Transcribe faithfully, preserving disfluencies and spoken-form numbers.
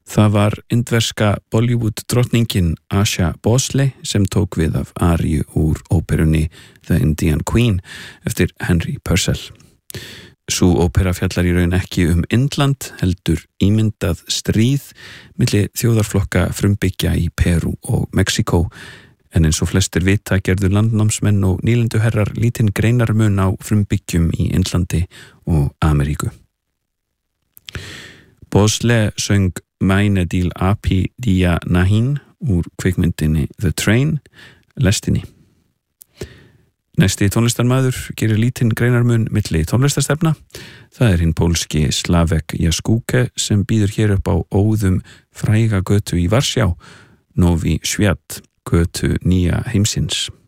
Það var indverska Bollywood drottningin Asha Bhosle sem tók við af aríu úr óperunni The Indian Queen eftir Henry Purcell. Sú ópera fjallar í raun ekki um Indland, heldur ímyndað stríð milli þjóðarflokka frumbyggja í Perú og Mexíkó, en eins og flestir vita gerðu landnámsmenn og nýlenduherrar lítinn greinarmun á frumbyggjum í Indlandi og Ameríku. Bhosle söng Maine Dil Api Dia Nahin úr kvikmyndinni The Train, lestinni. Næsti tónlistarmaður gerir lítinn greinarmun milli tónlistarstefna. Það er hinn pólski Slavek Jaskóke sem býður hér upp á óðum fræga götu í Varsjá, Novi Sviat, götu nýja heimsins.